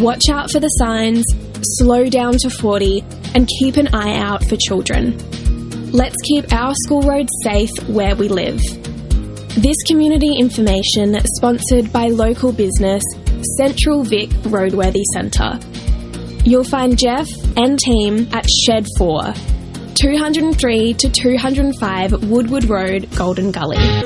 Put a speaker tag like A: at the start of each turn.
A: Watch out for the signs, slow down to 40, and keep an eye out for children. Let's keep our school roads safe where we live. This community information sponsored by local business Central Vic Roadworthy Centre. You'll find Jeff and team at Shed 4, 203 to 205 Woodward Road, Golden Gully.